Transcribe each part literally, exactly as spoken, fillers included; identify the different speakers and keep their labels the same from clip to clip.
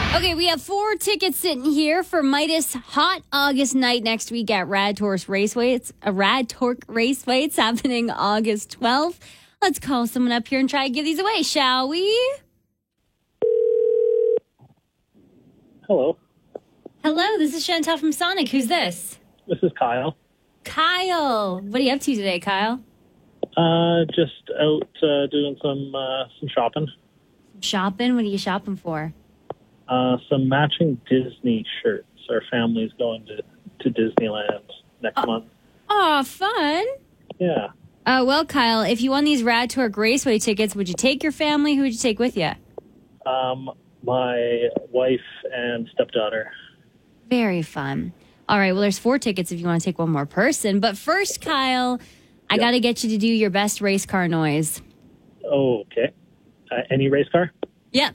Speaker 1: Okay, we have four tickets sitting here for Midas Hot August Night next week at Rad Torque Raceway. It's a Rad Torque Raceway. It's happening August twelfth. Let's call someone up here and try to give these away, shall we?
Speaker 2: Hello.
Speaker 1: Hello, this is Chantel from Sonic. Who's this?
Speaker 2: This is Kyle.
Speaker 1: Kyle. What are you up to today, Kyle?
Speaker 2: Uh, just out uh, doing some uh, some shopping.
Speaker 1: Shopping? What are you shopping for?
Speaker 2: Uh, some matching Disney shirts. Our family's going to, to Disneyland next
Speaker 1: oh.
Speaker 2: month.
Speaker 1: Oh, fun.
Speaker 2: Yeah.
Speaker 1: Uh, well, Kyle, if you won these Rad Torque Raceway tickets, would you take your family? Who would you take with you?
Speaker 2: Um, my wife and stepdaughter.
Speaker 1: Very fun. All right, well, there's four tickets if you want to take one more person. But first, Kyle, I yep. got to get you to do your best race car noise.
Speaker 2: Okay. Uh, any race car?
Speaker 1: Yep.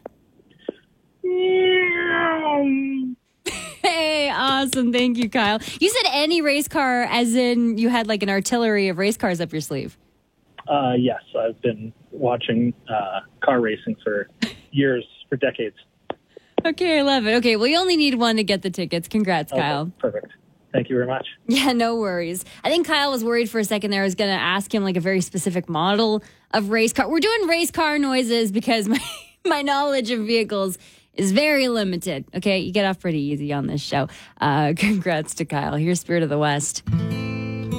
Speaker 1: Hey, awesome. Thank you, Kyle. You said any race car as in you had like an artillery of race cars up your sleeve.
Speaker 2: Uh, yes, I've been watching uh, car racing for years, for decades.
Speaker 1: Okay, I love it. Okay, well, you only need one to get the tickets. Congrats,
Speaker 2: okay,
Speaker 1: Kyle.
Speaker 2: Perfect. Thank you very much.
Speaker 1: Yeah, no worries. I think Kyle was worried for a second there. I was going to ask him like a very specific model of race car. We're doing race car noises because my, my knowledge of vehicles is very limited. Okay, you get off pretty easy on this show. Uh, congrats to Kyle. Here's Spirit of the West.